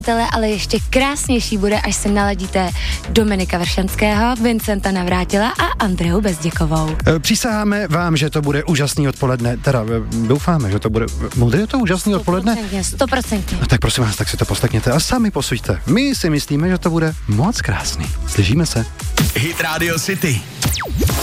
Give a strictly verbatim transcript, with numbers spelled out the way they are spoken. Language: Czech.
ale ještě krásnější bude, až se naladíte Dominika Vršanského, Vincenta Navrátila a Andreu Bezděkovou. Přísaháme vám, že to bude úžasný odpoledne, teda doufáme, že to bude, bude to úžasný odpoledne? sto procent. No tak prosím vás, tak si to poslechněte a sami posuďte. My si myslíme, že to bude moc krásný. Slyšíme se. Hit Radio City.